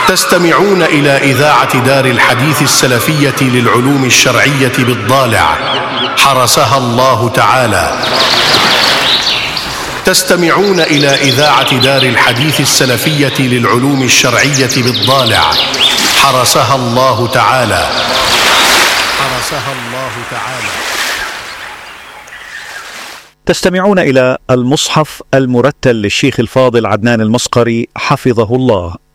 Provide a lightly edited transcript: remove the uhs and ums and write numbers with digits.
تستمعون إلى إذاعة دار الحديث السلفية للعلوم الشرعية بالضالع، حرسها الله تعالى. تستمعون إلى إذاعة دار الحديث السلفية للعلوم الشرعية بالضالع، حرسها الله تعالى. حرسها الله تعالى. تستمعون إلى المصحف المرتل للشيخ الفاضل عدنان المصقري حفظه الله.